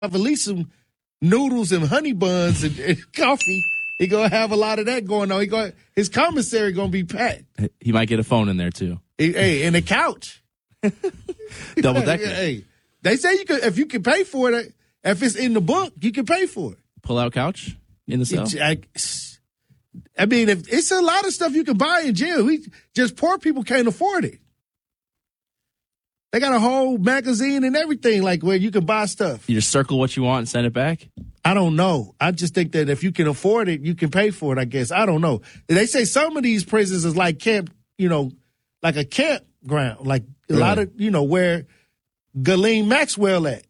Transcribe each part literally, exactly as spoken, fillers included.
have at least some noodles and honey buns and, and coffee. He gonna have a lot of that going on. He going his commissary gonna be packed. He might get a phone in there too. Hey, hey and a couch. Double decker. Hey, they say you could if you can pay for it. If it's in the book, you can pay for it. Pull out couch in the cell. I, I mean, if it's a lot of stuff you can buy in jail. We just poor people can't afford it. They got a whole magazine and everything, like where you can buy stuff. You just circle what you want and send it back? I don't know. I just think that if you can afford it, you can pay for it, I guess. I don't know. They say some of these prisons is like camp, you know, like a campground, like a Really? lot of, you know, where Ghislaine Maxwell at.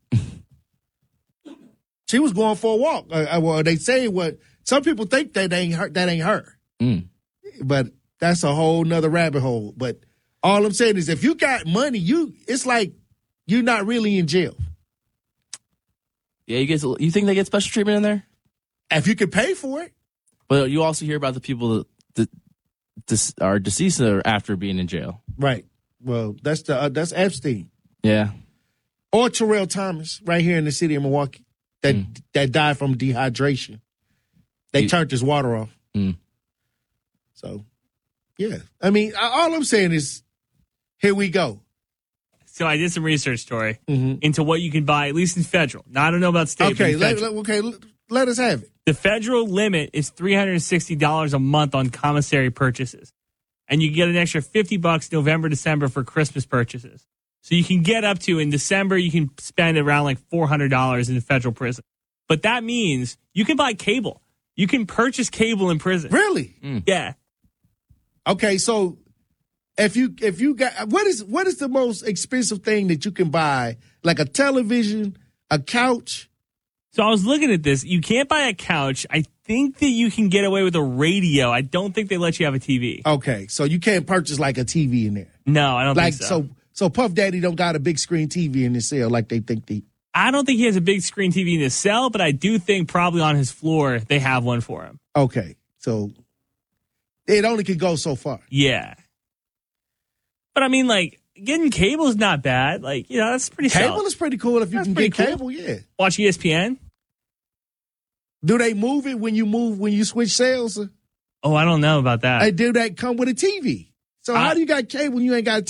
She was going for a walk. Uh, well, they say what some people think that ain't her. That ain't her. Mm. But that's a whole nother rabbit hole. But all I'm saying is, if you got money, you it's like you're not really in jail. Yeah, you guys. You think they get special treatment in there? If you can pay for it. But you also hear about the people that, that are deceased after being in jail. Right. Well, that's the uh, that's Epstein. Yeah. Or Terrell Thomas, right here in the city of Milwaukee, that Mm. that died from dehydration. They You- turned his water off. Mm. So, yeah. I mean, all I'm saying is, here we go. So I did some research, Tori, Mhm. into what you can buy, at least in federal. Now, I don't know about state. Okay, but in let, federal. let- okay, let, let us have it. The federal limit is three hundred sixty dollars a month on commissary purchases. And you get an extra fifty bucks November, December for Christmas purchases. So you can get up to, in December, you can spend around like four hundred dollars in the federal prison. But that means you can buy cable. You can purchase cable in prison. Really? Yeah. Okay, so if you if you got what is what is the most expensive thing that you can buy? Like a television, a couch? So I was looking at this. You can't buy a couch. I think that you can get away with a radio. I don't think they let you have a T V. Okay, so you can't purchase like a T V in there. No, I don't Like think so. so so Puff Daddy don't got a big screen T V in his cell like they think they I don't think he has a big screen T V in his cell, but I do think probably on his floor they have one for him. Okay. So it only can go so far. Yeah. But I mean, like, getting cable is not bad. Like, you know, that's pretty Cable solid. is pretty cool if you That's can pretty get cool. cable, yeah. Watch E S P N? Do they move it when you move when you switch cells? Oh, I don't know about that. Hey, do that come with a T V? So I- how do you got cable when you ain't got a